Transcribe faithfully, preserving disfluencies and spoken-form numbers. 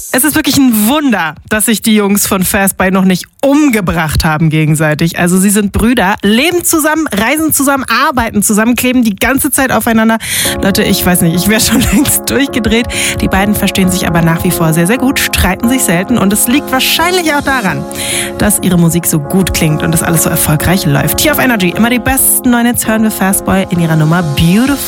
Es ist wirklich ein Wunder, dass sich die Jungs von Fastbite noch nicht umgebracht haben gegenseitig. Also sie sind Brüder, leben zusammen, reisen zusammen, arbeiten zusammen, kleben die ganze Zeit aufeinander. Leute, ich weiß nicht, ich wäre schon längst durchgedreht. Die beiden verstehen sich aber nach wie vor sehr, sehr gut, streiten sich selten und es liegt wahrscheinlich auch daran, dass ihre Musik so gut klingt und das alles so erfolgreich läuft. Hier auf Energy immer die besten neuen Hits hören wir Fastboy in ihrer Nummer Beautiful.